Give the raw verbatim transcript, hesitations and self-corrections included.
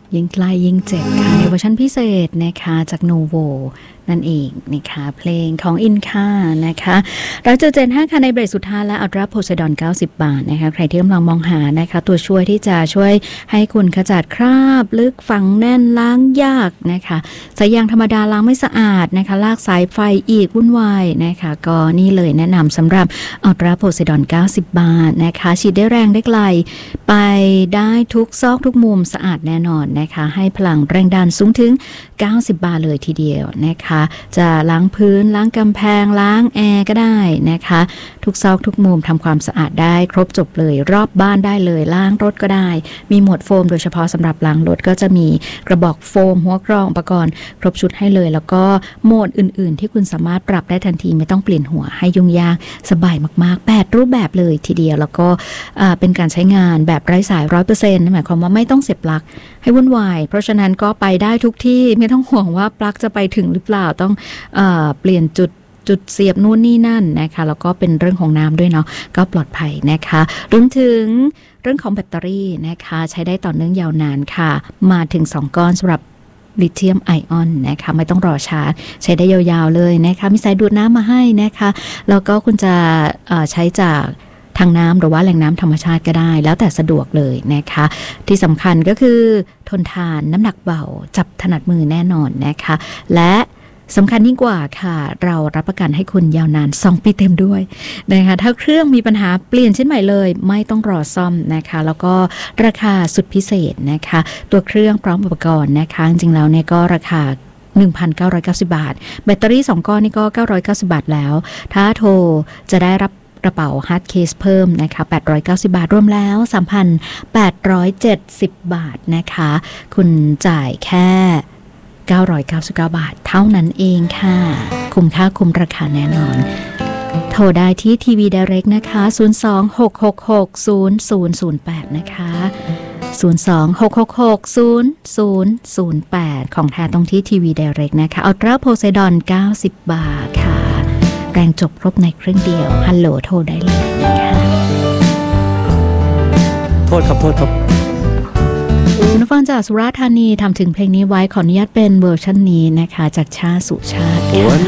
ยิ่งใกล้ยิ่งเจ็บค่ะในเวอร์ชันพิเศษนะคะจากโนโวนั่นเองนะคะเพลงของอินคานะคะเราเจอเจนห้าค่ะในเบรกสุดท้ายและอัลตราโพไซดอนเก้าสิบบาทนะคะใครที่กำลังมองหานะคะตัวช่วยที่จะช่วยให้คุณขจัดคราบลึกฝังแน่นล้างยากนะคะสายยางธรรมดาล้างไม่สะอาดนะคะลากสายไฟอีกวุ่นวายนะคะก็นี่เลยแนะนำสำหรับอัลตราโพไซดอนเก้าสิบบาทนะคะฉีดได้แรงได้ไกลไปได้ทุกซอกทุกมุมสะอาดแน่นอนนะคะให้พลังแรงดันสูงถึงเก้าสิบบาทเลยทีเดียวนะคะจะล้างพื้นล้างกำแพงล้างแอร์ก็ได้นะคะทุกซอกทุกมุมทำความสะอาดได้ครบจบเลยรอบบ้านได้เลยล้างรถก็ได้มีโหมดโฟมโดยเฉพาะสำหรับล้างรถก็จะมีกระบอกโฟมหัวกรองอุปกรณ์ครบชุดให้เลยแล้วก็โหมดอื่นๆที่คุณสามารถปรับได้ทันทีไม่ต้องเปลี่ยนหัวให้ยุ่งยากสบายมากๆแปดรูปแบบเลยทีเดียวแล้วก็เป็นการใช้งานแบบไร้สาย ร้อยเปอร์เซ็นต์ หมายความว่าไม่ต้องเสียบปลั๊กให้วุ่นวายเพราะฉะนั้นก็ไปได้ทุกที่ไม่ต้องห่วงว่าปลั๊กจะไปถึงหรือเปล่าต้องเอ่อเปลี่ยนจุดจุดเสียบนู่นนี่นั่นนะคะแล้วก็เป็นเรื่องของน้ำด้วยเนาะก็ปลอดภัยนะคะรวมถึงเรื่องของแบตเตอรี่นะคะใช้ได้ต่อเนื่องยาวนานค่ะมาถึงสองก้อนสำหรับลิเธียมไอออนนะคะไม่ต้องรอชาร์จใช้ได้ยาวๆเลยนะคะมีสายดูดน้ำมาให้นะคะแล้วก็คุณจะเอ่อใช้จากทางน้ำหรือว่าแหล่งน้ำธรรมชาติก็ได้แล้วแต่สะดวกเลยนะคะที่สำคัญก็คือทนทานน้ำหนักเบาจับถนัดมือแน่นอนนะคะและสำคัญยิ่งกว่าค่ะเรารับประกันให้คุณยาวนานสองปีเต็มด้วยนะคะถ้าเครื่องมีปัญหาเปลี่ยนชิ้นใหม่เลยไม่ต้องรอซ่อมนะคะแล้วก็ราคาสุดพิเศษนะคะตัวเครื่องพร้อมอุปกรณ์นะคะจริงๆแล้วเนี่ยก็ราคาหนึ่งพันเก้าร้อยเก้าสิบบาทแบตเตอรี่สองก้อนนี่ก็เก้าร้อยเก้าสิบบาทแล้วถ้าโทรจะได้รับกระเป๋าฮาร์ดเคสเพิ่มนะคะแปดร้อยเก้าสิบบาทรวมแล้ว สามพันแปดร้อยเจ็ดสิบ บาทนะคะคุณจ่ายแค่เก้าร้อยเก้าสิบเก้าบาทเท่านั้นเองค่ะคุ้มค่าคุ้มราคาแน่นอนโทรได้ที่ทีวี Direct นะคะศูนย์ สอง หก หก หก ศูนย์ ศูนย์ ศูนย์ แปดนะคะศูนย์ สอง หก หก หก ศูนย์ ศูนย์ ศูนย์ แปดของแท้ตรงที่ทีวี Direct นะคะอัลตราโพไซดอนเก้าสิบบาทค่ะแรงจบครบในเครื่องเดียวฮัลโหลโทรได้เลยนะคะโทษครับโทษครับคุณฟังจากสุราษฎร์ธานีทำถึงเพลงนี้ไว้ขออนุญาตเป็นเวอร์ชันนี้นะคะจากชาสุชาติค่ะ